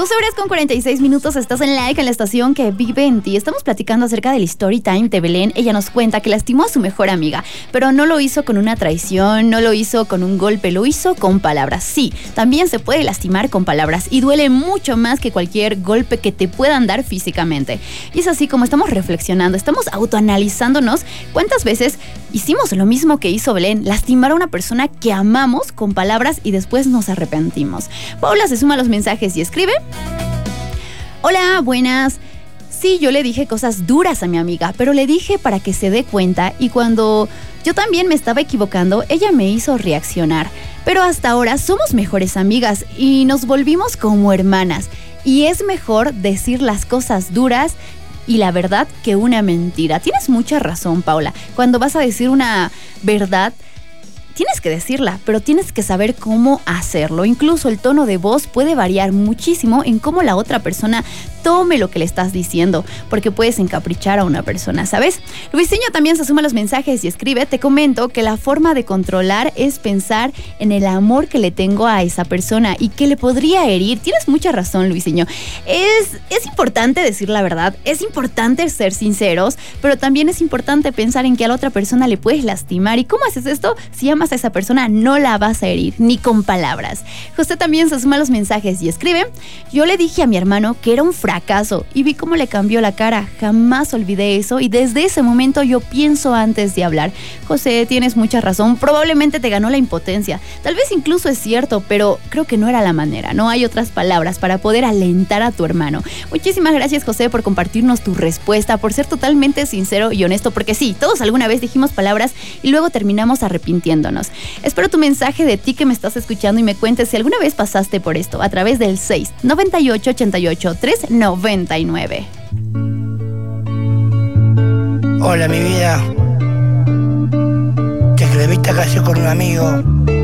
12 horas con 46 minutos, estás en Like en la estación que vive en ti. Estamos platicando acerca del story time de Belén. Ella nos cuenta que lastimó a su mejor amiga, pero no lo hizo con una traición, no lo hizo con un golpe, lo hizo con palabras. Sí, también se puede lastimar con palabras y duele mucho más que cualquier golpe que te puedan dar físicamente. Y es así como estamos reflexionando, estamos autoanalizándonos cuántas veces hicimos lo mismo que hizo Belén, lastimar a una persona que amamos con palabras y después nos arrepentimos. Paula se suma a los mensajes y escribe: hola, buenas. Sí, yo le dije cosas duras a mi amiga, pero le dije para que se dé cuenta, y cuando yo también me estaba equivocando, ella me hizo reaccionar. Pero hasta ahora somos mejores amigas y nos volvimos como hermanas. Y es mejor decir las cosas duras y la verdad que una mentira. Tienes mucha razón, Paula. Cuando vas a decir una verdad, tienes que decirla, pero tienes que saber cómo hacerlo. Incluso el tono de voz puede variar muchísimo en cómo la otra persona tome lo que le estás diciendo, porque puedes encaprichar a una persona, ¿sabes? Luisinho también se suma a los mensajes y escribe: te comento que la forma de controlar es pensar en el amor que le tengo a esa persona y que le podría herir. Tienes mucha razón, Luisinho. Es importante decir la verdad, es importante ser sinceros, pero también es importante pensar en que a la otra persona le puedes lastimar. ¿Y cómo haces esto? Si amas a esa persona, no la vas a herir, ni con palabras. José también se suma a los mensajes y escribe: yo le dije a mi hermano que era un fracaso y vi cómo le cambió la cara. Jamás olvidé eso y desde ese momento yo pienso antes de hablar. José, tienes mucha razón. Probablemente te ganó la impotencia. Tal vez incluso es cierto, pero creo que no era la manera. No hay otras palabras para poder alentar a tu hermano. Muchísimas gracias, José, por compartirnos tu respuesta, por ser totalmente sincero y honesto, porque sí, todos alguna vez dijimos palabras y luego terminamos arrepintiéndonos. Espero tu mensaje de ti que me estás escuchando y me cuentes si alguna vez pasaste por esto a través del 698-88-399. Hola, mi vida. Te escribí esta canción con un amigo